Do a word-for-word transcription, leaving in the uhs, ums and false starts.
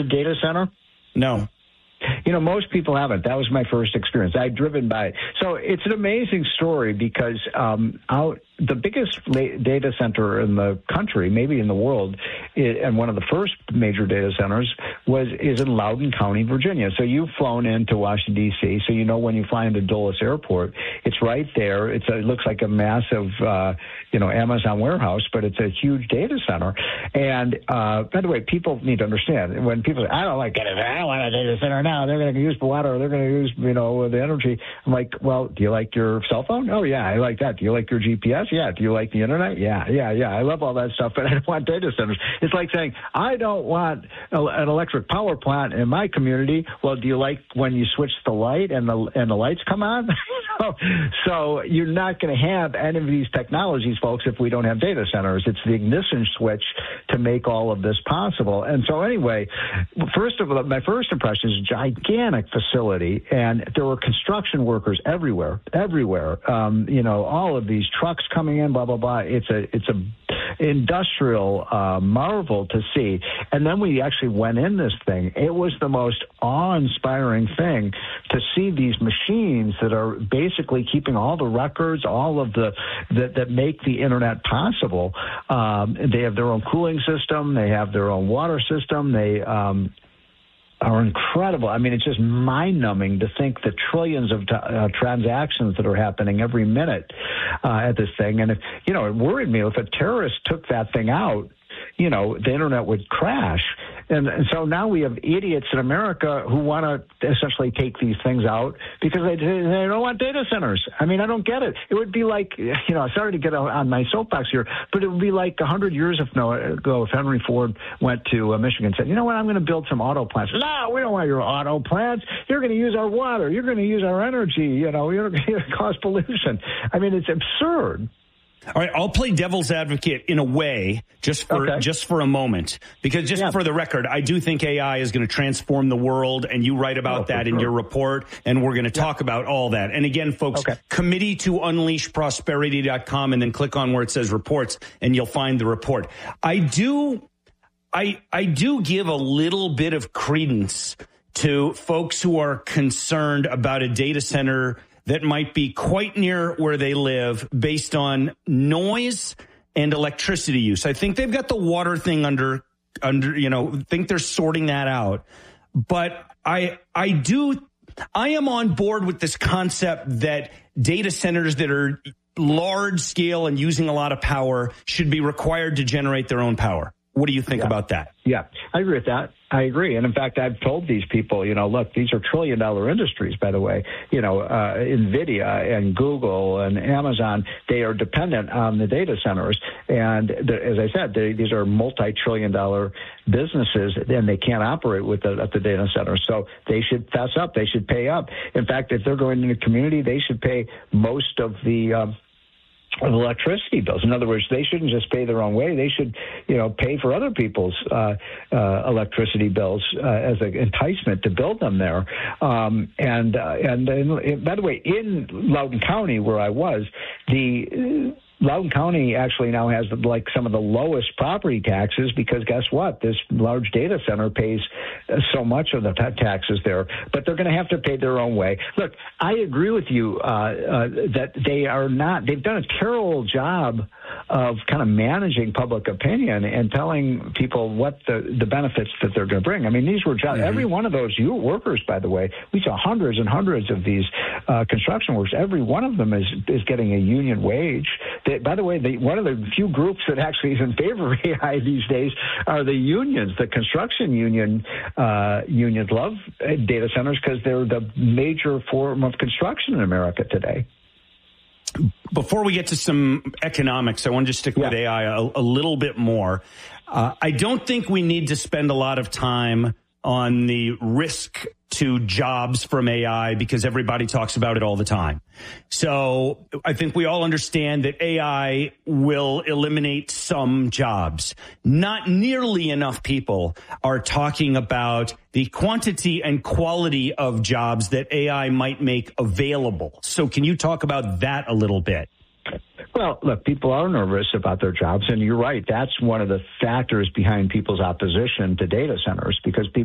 data center? No. You know, most people haven't. That was my first experience. I'd driven by it. So it's an amazing story because um, out the biggest data center in the country, maybe in the world, and one of the first major data centers was is in Loudoun County, Virginia. So you've flown into Washington, D C, so you know when you fly into Dulles Airport, it's right there. It's a, it looks like a massive, uh, you know, Amazon warehouse, but it's a huge data center. And uh, by the way, people need to understand, when people say, I don't like data center, I don't want a data center now, they're going to use the water, they're going to use, you know, the energy. I'm like, well, do you like your cell phone? Oh, yeah, I like that. Do you like your G P S? Yeah. Do you like the internet? Yeah, yeah, yeah. I love all that stuff, but I don't want data centers. It's like saying, I don't want an electric power plant in my community. Well, do you like when you switch the light and the and the lights come on? so, so you're not going to have any of these technologies, folks, if we don't have data centers. It's the ignition switch to make all of this possible. And so anyway, first of all, my first impression is a gigantic facility, and there were construction workers everywhere, everywhere. Um, you know, all of these trucks coming in, blah, blah, blah. It's a, it's a industrial uh, marvel to see. And then we actually went in this thing. It was the most awe-inspiring thing to see these machines that are basically keeping all the records, all of the that, that make the internet possible. Um, they have their own cooling system. They have their own water system. They um, are incredible. I mean, it's just mind-numbing to think the trillions of uh, transactions that are happening every minute uh, at this thing. And, if, you know, it worried me if a terrorist took that thing out, you know, the internet would crash. And, and so now we have idiots in America who want to essentially take these things out because they, they don't want data centers. I mean, I don't get it. It would be like, you know, sorry to get on my soapbox here, but it would be like one hundred years ago if Henry Ford went to uh, Michigan and said, you know what, I'm going to build some auto plants. No, we don't want your auto plants. You're going to use our water. You're going to use our energy. You know, you're going to cause pollution. I mean, it's absurd. All right, I'll play devil's advocate in a way, just for okay. just for a moment, because just yeah. for the record, I do think A I is going to transform the world, and you write about oh, that sure. in your report, and we're going to talk yeah. about all that. And again, folks, okay. committee to unleash prosperity dot com, and then click on where it says reports, and you'll find the report. I do, I I do give a little bit of credence to folks who are concerned about a data center that might be quite near where they live based on noise and electricity use. I think they've got the water thing under, under, you know, think they're sorting that out. But I, I do, I am on board with this concept that data centers that are large scale and using a lot of power should be required to generate their own power. What do you think yeah. about that? Yeah, I agree with that. I agree. And in fact, I've told these people, you know, look, these are trillion dollar industries, by the way. You know, uh, NVIDIA and Google and Amazon, they are dependent on the data centers. And the, as I said, they, these are multi-trillion dollar businesses, and they can't operate with the, at the data centers. So they should fess up. They should pay up. In fact, if they're going into the community, they should pay most of the uh, of electricity bills. In other words, they shouldn't just pay their own way. They should, you know, pay for other people's uh, uh, electricity bills uh, as an enticement to build them there. Um, and, uh, and and by the way, in Loudoun County, where I was, the uh, Loudoun County actually now has like some of the lowest property taxes because guess what? This large data center pays so much of the t- taxes there, but they're going to have to pay their own way. Look, I agree with you uh, uh, that they are not, they've done a terrible job of kind of managing public opinion and telling people what the, the benefits that they're going to bring. I mean, these were jobs, mm-hmm. every one of those you workers, by the way, we saw hundreds and hundreds of these uh, construction workers. Every one of them is, is getting a union wage. They, by the way, the, one of the few groups that actually is in favor of A I these days are the unions. The construction union uh, unions love data centers because they're the major form of construction in America today. Before we get to some economics, I want to just stick yeah. with A I a, a little bit more. Uh, I don't think we need to spend a lot of time on the risk to jobs from A I because everybody talks about it all the time. So I think we all understand that A I will eliminate some jobs. Not nearly enough people are talking about the quantity and quality of jobs that A I might make available. So can you talk about that a little bit? Well, look, people are nervous about their jobs, and you're right. That's one of the factors behind people's opposition to data centers because people